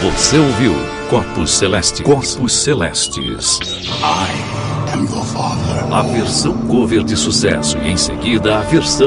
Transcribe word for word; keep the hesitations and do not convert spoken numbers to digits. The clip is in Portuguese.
Você ouviu Corpos Celestes. Corpos Celestes. I am your father. A versão cover de sucesso e em seguida a versão